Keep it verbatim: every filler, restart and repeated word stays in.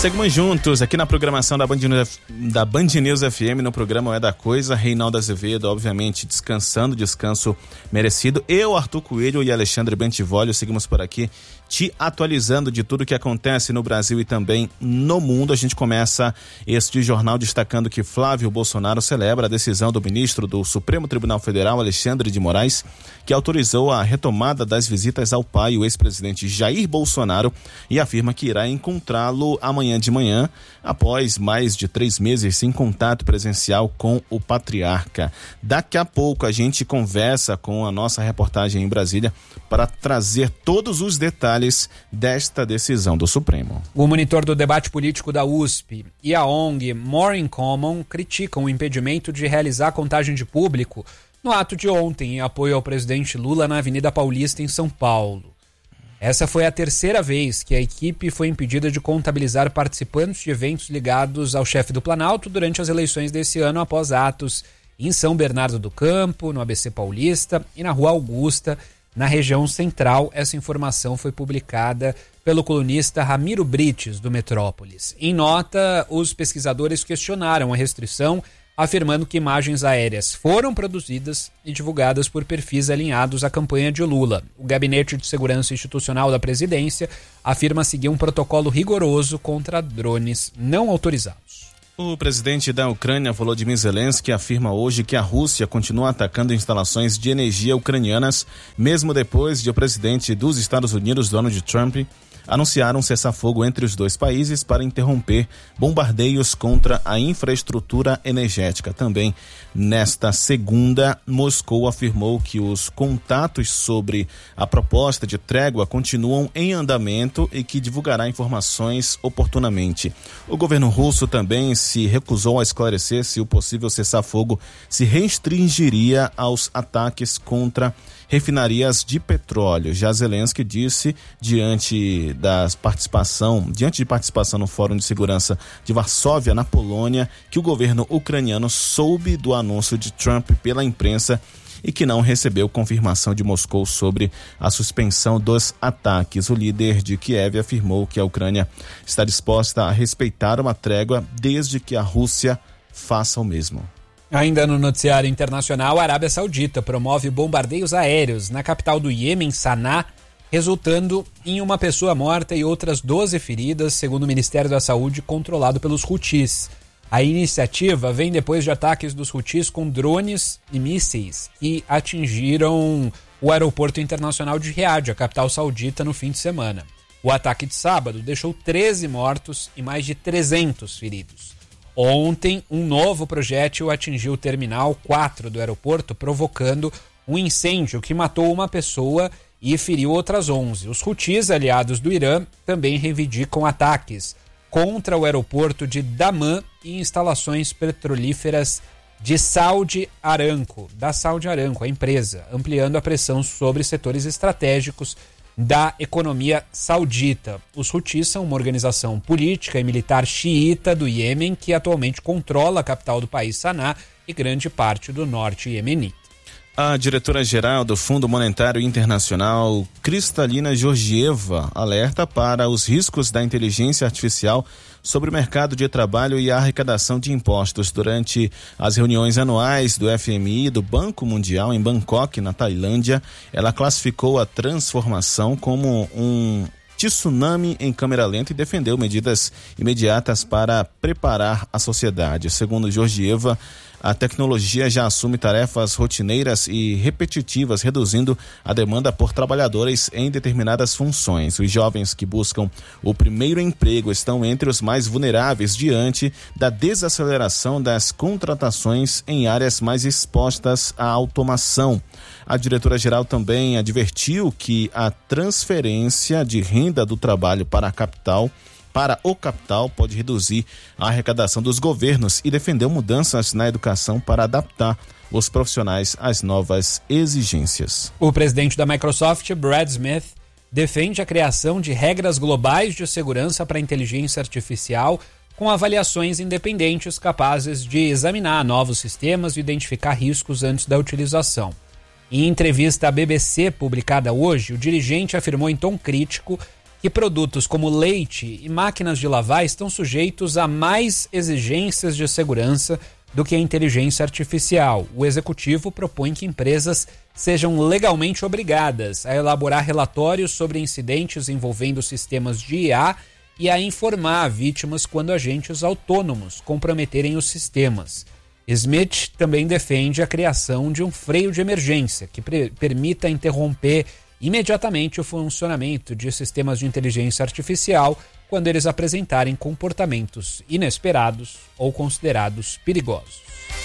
Seguimos juntos aqui na programação da Band News, da Band News F M, no programa É da Coisa. Reinaldo Azevedo, obviamente, descansando, descanso merecido. Eu, Arthur Coelho e Alexandre Bentivolio seguimos por aqui te atualizando de tudo que acontece no Brasil e também no mundo. A gente começa este jornal destacando que Flávio Bolsonaro celebra a decisão do ministro do Supremo Tribunal Federal, Alexandre de Moraes, que autorizou a retomada das visitas ao pai, o ex-presidente Jair Bolsonaro, e afirma que irá encontrá-lo amanhã de manhã, após mais de três meses sem contato presencial com o patriarca. Daqui a pouco a gente conversa com a nossa reportagem em Brasília para trazer todos os detalhes desta decisão do Supremo. O monitor do debate político da U S P e a O N G More in Common criticam o impedimento de realizar a contagem de público no ato de ontem em apoio ao presidente Lula na Avenida Paulista, em São Paulo. Essa foi a terceira vez que a equipe foi impedida de contabilizar participantes de eventos ligados ao chefe do Planalto durante as eleições desse ano, após atos em São Bernardo do Campo, no A B C Paulista e na Rua Augusta, na região central. Essa informação foi publicada pelo colunista Ramiro Brites, do Metrópolis. Em nota, os pesquisadores questionaram a restrição, afirmando que imagens aéreas foram produzidas e divulgadas por perfis alinhados à campanha de Lula. O Gabinete de Segurança Institucional da Presidência afirma seguir um protocolo rigoroso contra drones não autorizados. O presidente da Ucrânia, Volodymyr Zelensky, afirma hoje que a Rússia continua atacando instalações de energia ucranianas, mesmo depois de o presidente dos Estados Unidos, Donald Trump, anunciar um cessar-fogo entre os dois países para interromper bombardeios contra a infraestrutura energética. Também nesta segunda, Moscou afirmou que os contatos sobre a proposta de trégua continuam em andamento e que divulgará informações oportunamente. O governo russo também se recusou a esclarecer se o possível cessar-fogo se restringiria aos ataques contra refinarias de petróleo. Já Zelensky disse, diante da participação, diante de participação no Fórum de Segurança de Varsóvia, na Polônia, que o governo ucraniano soube do anúncio de Trump pela imprensa e que não recebeu confirmação de Moscou sobre a suspensão dos ataques. O líder de Kiev afirmou que a Ucrânia está disposta a respeitar uma trégua desde que a Rússia faça o mesmo. Ainda no noticiário internacional, a Arábia Saudita promove bombardeios aéreos na capital do Iêmen, Saná, resultando em uma pessoa morta e outras doze feridas, segundo o Ministério da Saúde, controlado pelos Houthis. A iniciativa vem depois de ataques dos Houthis com drones e mísseis que atingiram o aeroporto internacional de Riad, a capital saudita, no fim de semana. O ataque de sábado deixou treze mortos e mais de trezentos feridos. Ontem, um novo projétil atingiu o Terminal quatro do aeroporto, provocando um incêndio que matou uma pessoa e feriu outras onze. Os Houthis, aliados do Irã, também reivindicam ataques contra o aeroporto de Dammam e instalações petrolíferas de Saudi Aramco, da Saudi Aramco, a empresa, ampliando a pressão sobre setores estratégicos da economia saudita. Os Houthis são uma organização política e militar xiita do Iêmen que atualmente controla a capital do país, Saná, e grande parte do norte iemenita. A diretora-geral do Fundo Monetário Internacional, Kristalina Georgieva, alerta para os riscos da inteligência artificial sobre o mercado de trabalho e a arrecadação de impostos. Durante as reuniões anuais do F M I e do Banco Mundial em Bangkok, na Tailândia, ela classificou a transformação como um tsunami em câmera lenta e defendeu medidas imediatas para preparar a sociedade. Segundo Georgieva, a tecnologia já assume tarefas rotineiras e repetitivas, reduzindo a demanda por trabalhadores em determinadas funções. Os jovens que buscam o primeiro emprego estão entre os mais vulneráveis diante da desaceleração das contratações em áreas mais expostas à automação. A diretora-geral também advertiu que a transferência de renda do trabalho para a capital para o capital pode reduzir a arrecadação dos governos e defendeu mudanças na educação para adaptar os profissionais às novas exigências. O presidente da Microsoft, Brad Smith, defende a criação de regras globais de segurança para a inteligência artificial com avaliações independentes capazes de examinar novos sistemas e identificar riscos antes da utilização. Em entrevista à B B C publicada hoje, o dirigente afirmou em tom crítico que produtos como leite e máquinas de lavar estão sujeitos a mais exigências de segurança do que a inteligência artificial. O executivo propõe que empresas sejam legalmente obrigadas a elaborar relatórios sobre incidentes envolvendo sistemas de I A e a informar vítimas quando agentes autônomos comprometerem os sistemas. Smith também defende a criação de um freio de emergência que pre- permita interromper imediatamente o funcionamento de sistemas de inteligência artificial quando eles apresentarem comportamentos inesperados ou considerados perigosos.